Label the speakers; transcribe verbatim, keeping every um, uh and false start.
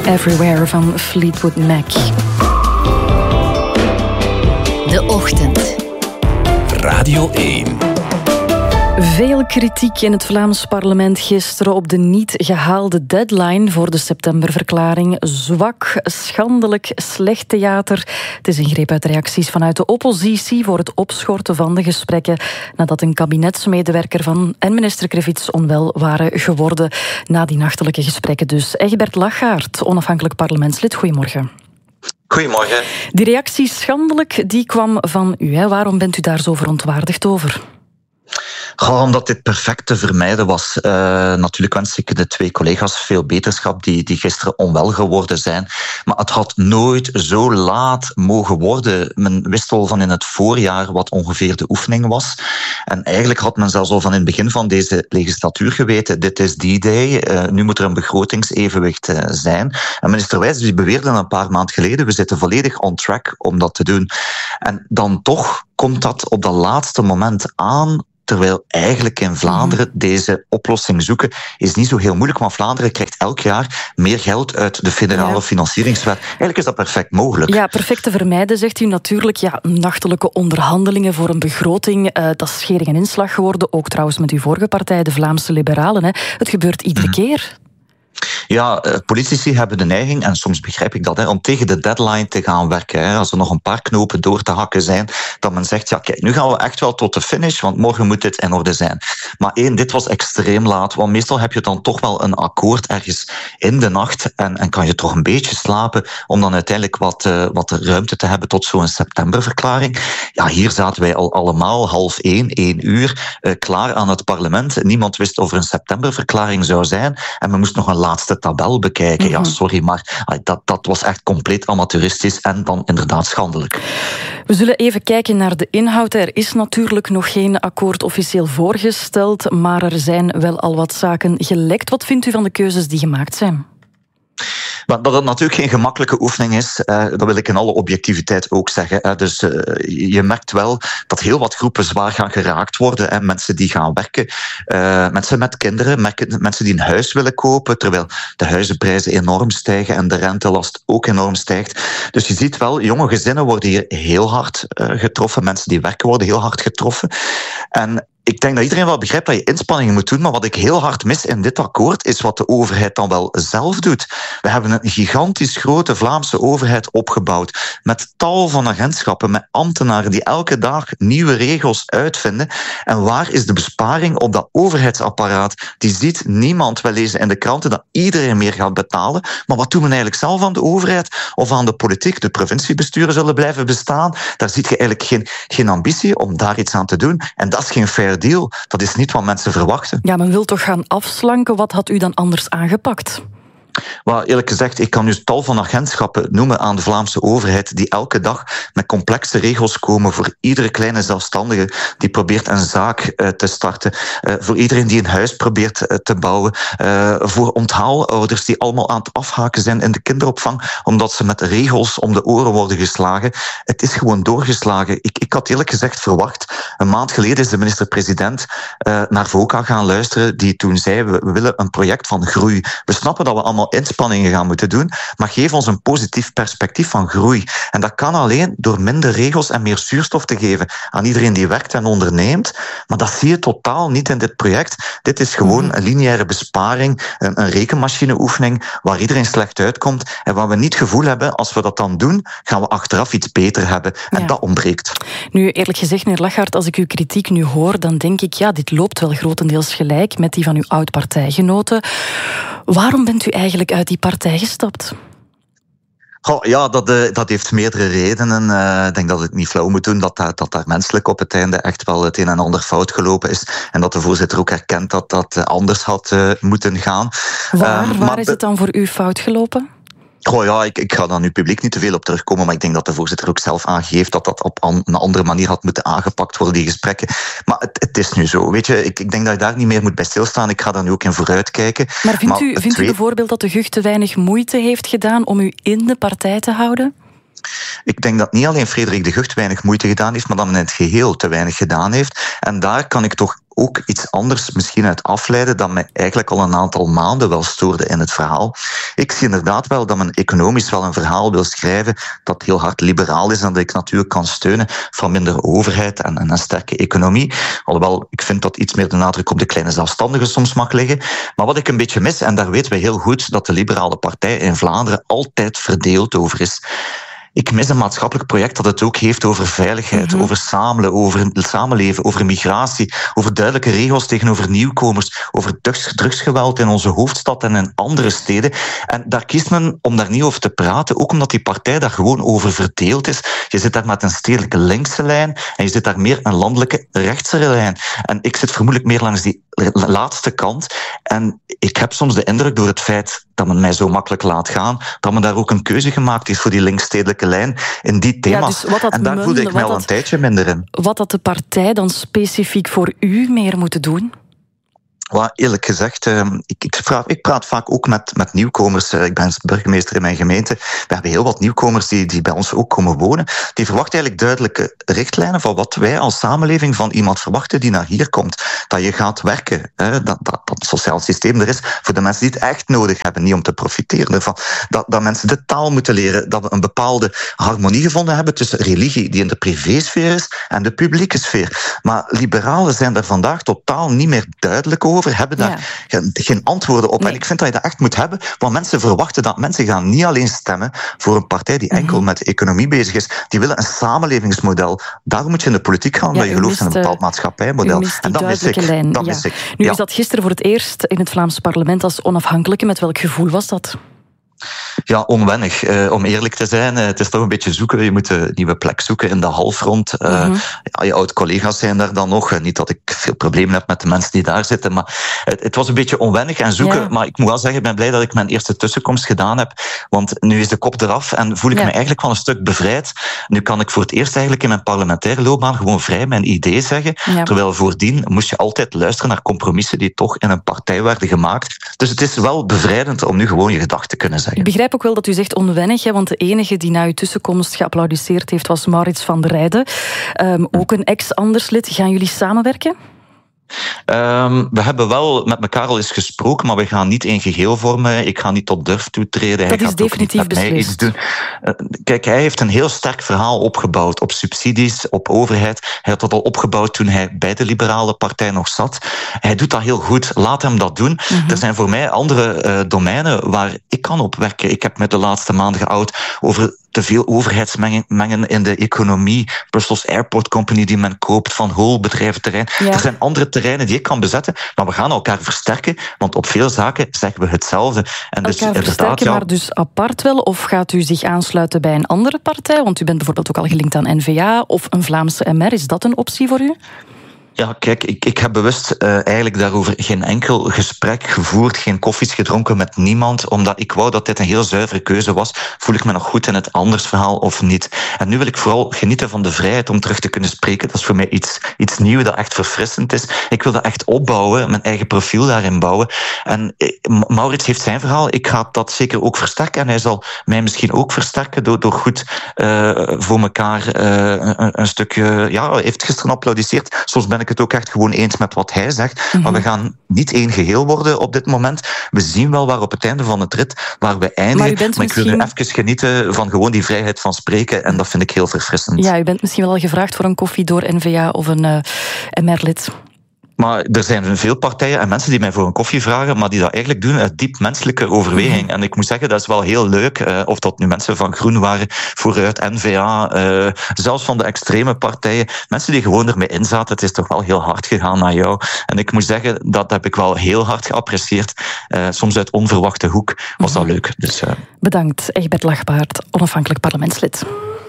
Speaker 1: Everywhere van Fleetwood Mac.
Speaker 2: De Ochtend.
Speaker 3: Radio één.
Speaker 1: Veel kritiek in het Vlaams parlement gisteren op de niet gehaalde deadline voor de septemberverklaring. Zwak, schandelijk, slecht theater. Het is een greep uit reacties vanuit de oppositie voor het opschorten van de gesprekken nadat een kabinetsmedewerker van en minister Krevits onwel waren geworden na die nachtelijke gesprekken. Dus Egbert Lachaert, onafhankelijk parlementslid, goedemorgen.
Speaker 4: Goedemorgen.
Speaker 1: Die reactie schandelijk, die kwam van u. Hè? Waarom bent u daar zo verontwaardigd over?
Speaker 4: Goh, omdat dit perfect te vermijden was. Uh, natuurlijk wens ik de twee collega's veel beterschap die, die gisteren onwel geworden zijn. Maar het had nooit zo laat mogen worden. Men wist al van in het voorjaar wat ongeveer de oefening was. En eigenlijk had men zelfs al van in het begin van deze legislatuur geweten, dit is die day, uh, nu moet er een begrotingsevenwicht uh, zijn. En minister Wijs die beweerde een paar maanden geleden, we zitten volledig on track om dat te doen. En dan toch komt dat op dat laatste moment aan, terwijl eigenlijk in Vlaanderen deze oplossing zoeken is niet zo heel moeilijk, want Vlaanderen krijgt elk jaar meer geld uit de federale ja. financieringswet. Eigenlijk is dat perfect mogelijk.
Speaker 1: Ja, perfect te vermijden, zegt u natuurlijk. Ja, nachtelijke onderhandelingen voor een begroting, uh, dat is schering en inslag geworden. Ook trouwens met uw vorige partij, de Vlaamse Liberalen. Hè. Het gebeurt iedere mm. keer.
Speaker 4: Ja, politici hebben de neiging, en soms begrijp ik dat, hè, om tegen de deadline te gaan werken. Hè. Als er nog een paar knopen door te hakken zijn, dat men zegt, ja kijk, nu gaan we echt wel tot de finish, want morgen moet dit in orde zijn. Maar één, dit was extreem laat, want meestal heb je dan toch wel een akkoord ergens in de nacht en, en kan je toch een beetje slapen om dan uiteindelijk wat, uh, wat ruimte te hebben tot zo'n septemberverklaring. Ja, hier zaten wij al allemaal half één, één uur, uh, klaar aan het parlement. Niemand wist of er een septemberverklaring zou zijn en men moest nog een laatste tabel bekijken. Ja, sorry, maar dat, dat was echt compleet amateuristisch en dan inderdaad schandelijk.
Speaker 1: We zullen even kijken naar de inhoud. Er is natuurlijk nog geen akkoord officieel voorgesteld, maar er zijn wel al wat zaken gelekt. Wat vindt u van de keuzes die gemaakt zijn?
Speaker 4: Maar dat het natuurlijk geen gemakkelijke oefening is, eh, dat wil ik in alle objectiviteit ook zeggen. Hè. Dus uh, je merkt wel dat heel wat groepen zwaar gaan geraakt worden. Hè. Mensen die gaan werken, uh, mensen met kinderen, mensen die een huis willen kopen, terwijl de huizenprijzen enorm stijgen en de rentelast ook enorm stijgt. Dus je ziet wel, jonge gezinnen worden hier heel hard uh, getroffen. Mensen die werken worden heel hard getroffen. En ik denk dat iedereen wel begrijpt dat je inspanningen moet doen, maar wat ik heel hard mis in dit akkoord is wat de overheid dan wel zelf doet. We hebben een gigantisch grote Vlaamse overheid opgebouwd met tal van agentschappen, met ambtenaren die elke dag nieuwe regels uitvinden. En waar is de besparing op dat overheidsapparaat? Die ziet niemand. Wij lezen in de kranten dat iedereen meer gaat betalen. Maar wat doen we eigenlijk zelf aan de overheid of aan de politiek? De provinciebesturen zullen blijven bestaan. Daar ziet je eigenlijk geen, geen ambitie om daar iets aan te doen. En dat is geen fair deal. Dat is niet wat mensen verwachten.
Speaker 1: Ja, men wil toch gaan afslanken. Wat had u dan anders aangepakt?
Speaker 4: Maar eerlijk gezegd, ik kan nu tal van agentschappen noemen aan de Vlaamse overheid die elke dag met complexe regels komen voor iedere kleine zelfstandige die probeert een zaak uh, te starten, uh, voor iedereen die een huis probeert uh, te bouwen, uh, voor onthaalouders die allemaal aan het afhaken zijn in de kinderopvang omdat ze met regels om de oren worden geslagen. Het is gewoon doorgeslagen. Ik, ik had eerlijk gezegd verwacht. Een maand geleden is de minister-president uh, naar VOCA gaan luisteren die toen zei, we, we willen een project van groei. We snappen dat we allemaal inspanningen gaan moeten doen, maar geef ons een positief perspectief van groei. En dat kan alleen door minder regels en meer zuurstof te geven aan iedereen die werkt en onderneemt. Maar dat zie je totaal niet in dit project. Dit is gewoon een lineaire besparing, een, een rekenmachineoefening waar iedereen slecht uitkomt en waar we niet het gevoel hebben, als we dat dan doen, gaan we achteraf iets beter hebben. En ja. dat ontbreekt.
Speaker 1: Nu, eerlijk gezegd, meneer Lachaert, als ik uw kritiek nu hoor, dan denk ik, ja, dit loopt wel grotendeels gelijk met die van uw oud-partijgenoten. Waarom bent u eigenlijk uit die partij gestapt?
Speaker 4: Goh, ja, dat, uh, dat heeft meerdere redenen. Uh, ik denk dat ik niet flauw moet doen dat, dat, dat daar menselijk op het einde echt wel het een en ander fout gelopen is. En dat de voorzitter ook erkent dat dat anders had uh, moeten gaan.
Speaker 1: Waar, uh, waar is het dan voor u fout gelopen?
Speaker 4: Goh, ja, ik, ik ga daar nu publiek niet te veel op terugkomen, maar ik denk dat de voorzitter ook zelf aangeeft dat dat op an, een andere manier had moeten aangepakt worden, die gesprekken. Maar het, het is nu zo, weet je, ik, ik denk dat je daar niet meer moet bij stilstaan. Ik ga daar nu ook in vooruitkijken.
Speaker 1: Maar vindt, maar u, vindt twee... u bijvoorbeeld dat de Gucht te weinig moeite heeft gedaan om u in de partij te houden?
Speaker 4: Ik denk dat niet alleen Frederik de Gucht weinig moeite gedaan heeft, maar dat men in het geheel te weinig gedaan heeft. En daar kan ik toch ook iets anders misschien uit afleiden dat mij eigenlijk al een aantal maanden wel stoorde in het verhaal. ik zie inderdaad wel dat men economisch wel een verhaal wil schrijven dat heel hard liberaal is en dat ik natuurlijk kan steunen van minder overheid en, en een sterke economie. Alhoewel, ik vind dat iets meer de nadruk op de kleine zelfstandigen soms mag liggen. Maar wat ik een beetje mis, en daar weten we heel goed dat de liberale partij in Vlaanderen altijd verdeeld over is. Ik mis een maatschappelijk project dat het ook heeft over veiligheid, mm-hmm. over samenlen, over het samenleven, over migratie, over duidelijke regels tegenover nieuwkomers, over drugs, drugsgeweld in onze hoofdstad en in andere steden. En daar kiest men om daar niet over te praten, ook omdat die partij daar gewoon over verdeeld is. Je zit daar met een stedelijke linkse lijn en je zit daar meer een landelijke rechtse lijn. En ik zit vermoedelijk meer langs die laatste kant. En ik heb soms de indruk door het feit dat men mij zo makkelijk laat gaan, dat men daar ook een keuze gemaakt heeft voor die linkstedelijke lijn in die thema's.
Speaker 1: Ja, dus
Speaker 4: en daar voelde ik mij al een tijdje minder in.
Speaker 1: Wat had de partij dan specifiek voor u meer moeten doen?
Speaker 4: Well, eerlijk gezegd, ik, ik, praat, ik praat vaak ook met, met nieuwkomers. Ik ben burgemeester in mijn gemeente. We hebben heel wat nieuwkomers die, die bij ons ook komen wonen. Die verwachten eigenlijk duidelijke richtlijnen van wat wij als samenleving van iemand verwachten die naar hier komt. Dat je gaat werken. Hè, dat, dat, dat het sociaal systeem er is voor de mensen die het echt nodig hebben, niet om te profiteren ervan. Dat, dat mensen de taal moeten leren. Dat we een bepaalde harmonie gevonden hebben tussen religie, die in de privésfeer is, en de publieke sfeer. Maar liberalen zijn daar vandaag totaal niet meer duidelijk over. Over, hebben daar ja. geen antwoorden op. Nee. En ik vind dat je dat echt moet hebben, want mensen verwachten dat. Mensen gaan niet alleen stemmen voor een partij die enkel mm-hmm. met de economie bezig is. Die willen een samenlevingsmodel. Daarom moet je in de politiek gaan, ja, dat je gelooft in een bepaald maatschappijmodel.
Speaker 1: En dat mis ik.
Speaker 4: Lijn. Dat
Speaker 1: ja.
Speaker 4: mis ik.
Speaker 1: Nu
Speaker 4: ja.
Speaker 1: is dat gisteren voor het eerst in het Vlaams parlement als onafhankelijke. Met welk gevoel was dat?
Speaker 4: Ja, onwennig. Uh, om eerlijk te zijn, uh, het is toch een beetje zoeken. Je moet een nieuwe plek zoeken in de halfrond. Uh, mm-hmm. ja, je oud-collega's zijn daar dan nog. Uh, niet dat ik veel problemen heb met de mensen die daar zitten, maar het, het was een beetje onwennig en zoeken. Ja. Maar ik moet wel zeggen, ik ben blij dat ik mijn eerste tussenkomst gedaan heb. Want nu is de kop eraf en voel ik ja. me eigenlijk wel een stuk bevrijd. Nu kan ik voor het eerst eigenlijk in mijn parlementaire loopbaan gewoon vrij mijn idee zeggen. Ja. Terwijl voordien moest je altijd luisteren naar compromissen die toch in een partij werden gemaakt. Dus het is wel bevrijdend om nu gewoon je gedachten te kunnen zeggen.
Speaker 1: Ik begrijp ook wel dat u zegt onwennig, hè, want de enige die na uw tussenkomst geapplaudisseerd heeft was Maurits van der Rijden. Um, ook een ex-Anderslit. Gaan jullie samenwerken?
Speaker 4: Um, we hebben wel met elkaar al eens gesproken, maar we gaan niet één geheel vormen. Ik ga niet tot durf toetreden.
Speaker 1: Dat
Speaker 4: hij
Speaker 1: is
Speaker 4: gaat
Speaker 1: definitief
Speaker 4: ook niet met mij iets doen. Uh, kijk, hij heeft een heel sterk verhaal opgebouwd op subsidies, op overheid. Hij had dat al opgebouwd toen hij bij de liberale partij nog zat. Hij doet dat heel goed. Laat hem dat doen. Mm-hmm. Er zijn voor mij andere uh, domeinen waar ik kan op werken. Ik heb me de laatste maanden geout over te veel overheidsmengen in de economie. Brussels Airport Company die men koopt, Van Hool, bedrijventerrein. Ja. Er zijn andere terreinen die ik kan bezetten, maar we gaan elkaar versterken, want op veel zaken zeggen we hetzelfde. En dus
Speaker 1: elkaar versterken, ja, maar dus apart wel? Of gaat u zich aansluiten bij een andere partij? Want u bent bijvoorbeeld ook al gelinkt aan N V A of een Vlaamse M R. Is dat een optie voor u?
Speaker 4: Ja, kijk, ik, ik heb bewust uh, eigenlijk daarover geen enkel gesprek gevoerd, geen koffies gedronken met niemand, omdat ik wou dat dit een heel zuivere keuze was. Voel ik me nog goed in het anders verhaal of niet? En nu wil ik vooral genieten van de vrijheid om terug te kunnen spreken. Dat is voor mij iets, iets nieuws dat echt verfrissend is. Ik wil dat echt opbouwen, mijn eigen profiel daarin bouwen. En eh, Maurits heeft zijn verhaal, ik ga dat zeker ook versterken en hij zal mij misschien ook versterken door, door goed uh, voor elkaar uh, een, een stukje... Ja, hij heeft gisteren applaudisseerd, soms ben ik het ook echt gewoon eens met wat hij zegt. Mm-hmm. Maar we gaan niet één geheel worden op dit moment. We zien wel waar op het einde van het rit, waar we eindigen. Maar, maar
Speaker 1: misschien...
Speaker 4: ik wil nu even genieten van gewoon die vrijheid van spreken en dat vind ik heel verfrissend.
Speaker 1: Ja, u bent misschien wel al gevraagd voor een koffie door N V A of een uh, M R-lid.
Speaker 4: Maar er zijn veel partijen en mensen die mij voor een koffie vragen, maar die dat eigenlijk doen uit diep menselijke overweging. Mm-hmm. En ik moet zeggen, dat is wel heel leuk. Uh, of dat nu mensen van Groen waren, vooruit, N V A, uh, zelfs van de extreme partijen. Mensen die gewoon ermee inzaten. Het is toch wel heel hard gegaan naar jou. En ik moet zeggen, dat heb ik wel heel hard geapprecieerd. Uh, soms uit onverwachte hoek was dat mm-hmm. leuk. Dus, uh...
Speaker 1: Bedankt, Egbert Lachbaert, onafhankelijk parlementslid.